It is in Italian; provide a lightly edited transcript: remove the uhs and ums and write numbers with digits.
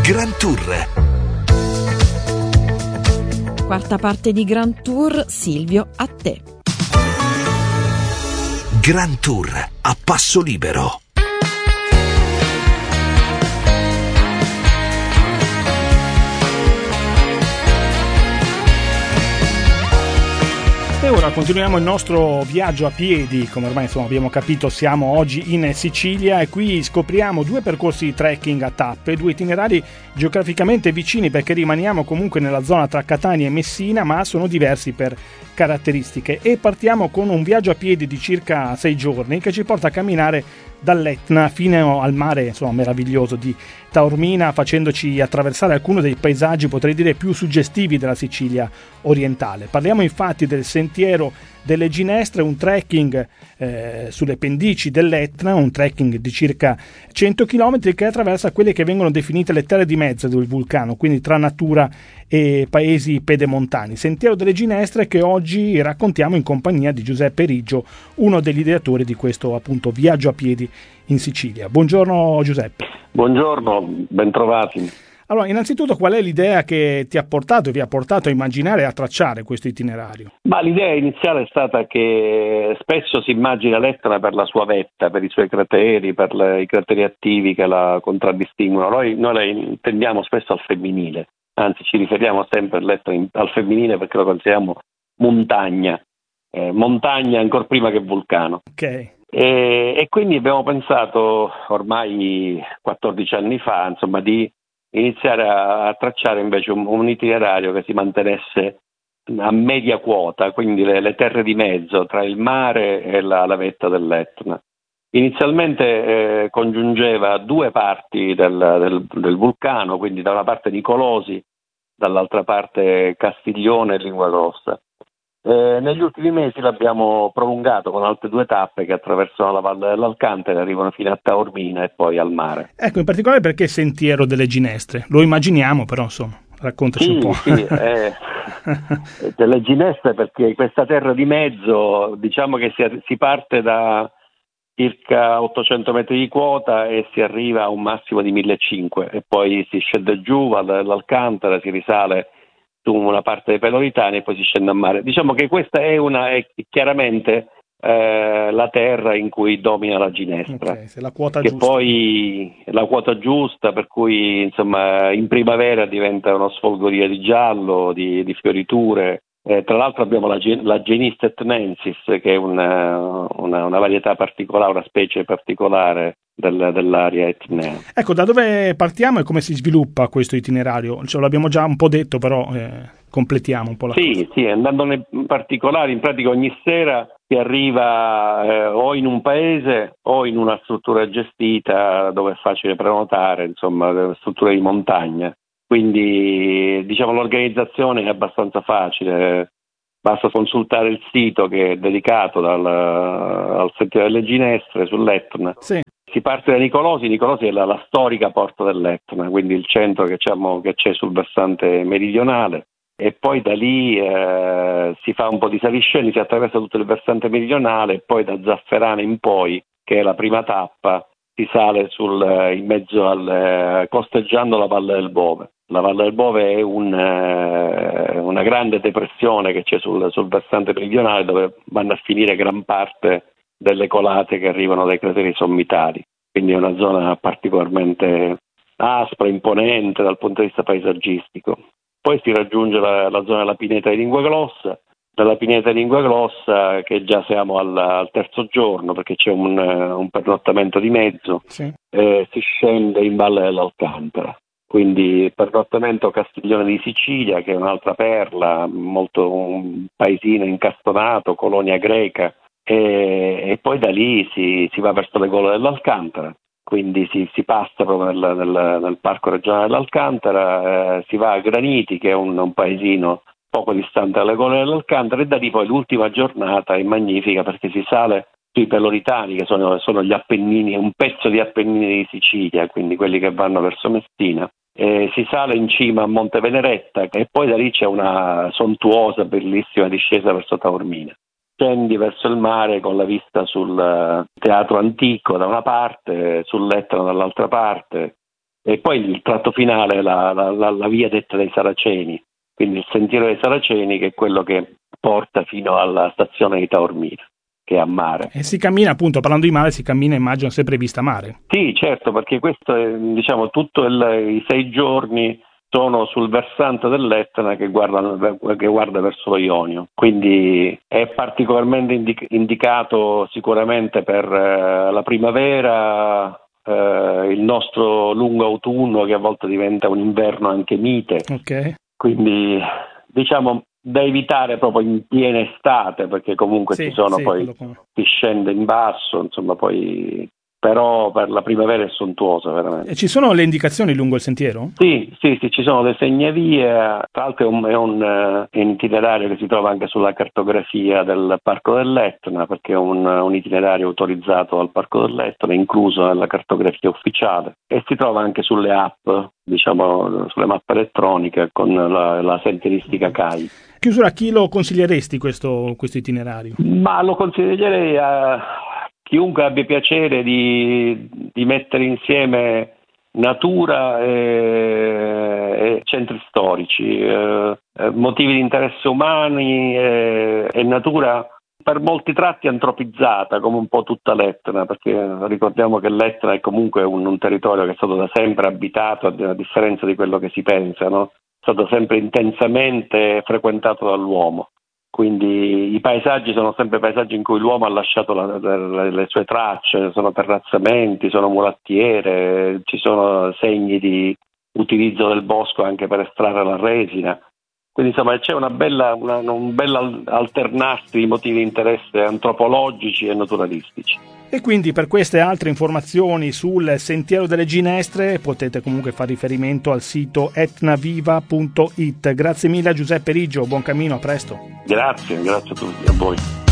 Grand Tour. Quarta parte di Grand Tour, Silvio, a te. Grand Tour a passo libero. E ora continuiamo il nostro viaggio a piedi, come ormai abbiamo capito siamo oggi in Sicilia e qui scopriamo due percorsi di trekking a tappe, due itinerari geograficamente vicini perché rimaniamo comunque nella zona tra Catania e Messina, ma sono diversi per caratteristiche, e partiamo con un viaggio a piedi di circa 6 giorni che ci porta a camminare dall'Etna fino al mare meraviglioso di Taormina, facendoci attraversare alcuni dei paesaggi, potrei dire, più suggestivi della Sicilia orientale. Parliamo infatti del Sentiero delle Ginestre, un trekking sulle pendici dell'Etna, un trekking di circa 100 km che attraversa quelle che vengono definite le terre di mezzo del vulcano, quindi tra natura e paesi pedemontani. Sentiero delle Ginestre che oggi raccontiamo in compagnia di Giuseppe Riggio, uno degli ideatori di questo appunto viaggio a piedi in Sicilia. Buongiorno Giuseppe. Buongiorno, bentrovati. Allora, innanzitutto qual è l'idea che ti ha portato e vi ha portato a immaginare e a tracciare questo itinerario? Ma l'idea iniziale è stata che spesso si immagina l'Etna per la sua vetta, per i suoi crateri, per i crateri attivi che la contraddistinguono. Noi la intendiamo spesso al femminile, anzi ci riferiamo sempre all'Etna al femminile perché lo consideriamo montagna ancora prima che vulcano. Ok. E quindi abbiamo pensato ormai 14 anni fa, di iniziare a tracciare invece un itinerario che si mantenesse a media quota, quindi le terre di mezzo tra il mare e la vetta dell'Etna. Inizialmente congiungeva due parti del vulcano, quindi da una parte Nicolosi, dall'altra parte Castiglione e Lingua Grossa. Negli ultimi mesi l'abbiamo prolungato con altre due tappe che attraversano la Valle dell'Alcantara e arrivano fino a Taormina e poi al mare. Ecco, in particolare perché Sentiero delle Ginestre? Lo immaginiamo, però raccontaci un po'. Sì, delle Ginestre perché questa terra di mezzo, diciamo che si parte da circa 800 metri di quota e si arriva a un massimo di 1500 e poi si scende giù, Valle dell'Alcantara, si risale su una parte dei Peloritani e poi si scende a mare. Diciamo che questa è chiaramente la terra in cui domina la ginestra, okay, se la quota che giusta. poi è la quota giusta, per cui in primavera diventa uno sfolgorio di giallo, di fioriture. Tra l'altro abbiamo la Genista etnensis, che è una varietà particolare, una specie particolare dell'area etnea. Ecco, da dove partiamo e come si sviluppa questo itinerario? L'abbiamo già un po' detto, però completiamo un po' la cosa. Sì, andando nei particolari, in pratica ogni sera si arriva o in un paese o in una struttura gestita dove è facile prenotare, strutture di montagna. Quindi l'organizzazione è abbastanza facile, basta consultare il sito che è dedicato al Sentiero delle Ginestre sull'Etna. Sì. Si parte da Nicolosi è la storica porta dell'Etna, quindi il centro che c'è sul versante meridionale, e poi da lì si fa un po' di saliscendi, si attraversa tutto il versante meridionale e poi da Zafferana in poi, che è la prima tappa, si sale in mezzo costeggiando la Valle del Bove. La Valle del Bove è una grande depressione che c'è sul versante meridionale, dove vanno a finire gran parte delle colate che arrivano dai crateri sommitali. Quindi è una zona particolarmente aspra, imponente dal punto di vista paesaggistico. Poi si raggiunge la zona della Pineta di Lingua Grossa. Dalla Pineta di Lingua Grossa, che già siamo al terzo giorno perché c'è un pernottamento di mezzo, sì. Si scende in Valle dell'Alcantara. Quindi pernottamento Castiglione di Sicilia, che è un'altra perla, un paesino incastonato, colonia greca, e poi da lì si va verso le gole dell'Alcantara. Quindi si passa proprio nel parco regionale dell'Alcantara, si va a Graniti, che è un paesino poco distante dalle gole dell'Alcantara, e da lì poi l'ultima giornata è magnifica perché si sale sui Peloritani, che sono gli Appennini, un pezzo di Appennini di Sicilia, quindi quelli che vanno verso Messina. Si sale in cima a Monte Veneretta e poi da lì c'è una sontuosa, bellissima discesa verso Taormina. Scendi verso il mare con la vista sul teatro antico da una parte, sull'Etna dall'altra parte, e poi il tratto finale, la via detta dei Saraceni, quindi il sentiero dei Saraceni, che è quello che porta fino alla stazione di Taormina, che è a mare. E si cammina, appunto, parlando di mare, si cammina, immagino, sempre vista mare. Sì, certo, perché questo è, diciamo, tutto i 6 giorni sono sul versante dell'Etna che guarda verso lo Ionio, quindi è particolarmente indicato sicuramente per la primavera, il nostro lungo autunno, che a volte diventa un inverno anche mite. Ok. Quindi diciamo da evitare proprio in piena estate, perché comunque ci sono poi si scende in basso, insomma, poi però per la primavera è sontuosa veramente. E ci sono le indicazioni lungo il sentiero? Sì, ci sono le segnavie, tra l'altro è un itinerario che si trova anche sulla cartografia del Parco dell'Etna, perché è un itinerario autorizzato dal Parco dell'Etna, incluso nella cartografia ufficiale, e si trova anche sulle app, diciamo sulle mappe elettroniche con la sentieristica CAI. Chiusura, a chi lo consiglieresti questo itinerario? Ma lo consiglierei a chiunque abbia piacere di mettere insieme natura e centri storici, motivi di interesse umani e natura per molti tratti antropizzata, come un po' tutta l'Etna, perché ricordiamo che l'Etna è comunque un territorio che è stato da sempre abitato, a differenza di quello che si pensa, no? È stato sempre intensamente frequentato dall'uomo. Quindi i paesaggi sono sempre paesaggi in cui l'uomo ha lasciato le sue tracce, sono terrazzamenti, sono mulattiere, ci sono segni di utilizzo del bosco anche per estrarre la resina. Quindi insomma c'è un bel alternarsi di motivi di interesse antropologici e naturalistici. E quindi per queste altre informazioni sul Sentiero delle Ginestre potete comunque fare riferimento al sito etnaviva.it. Grazie mille a Giuseppe Riggio, buon cammino, a presto. Grazie a tutti, a voi.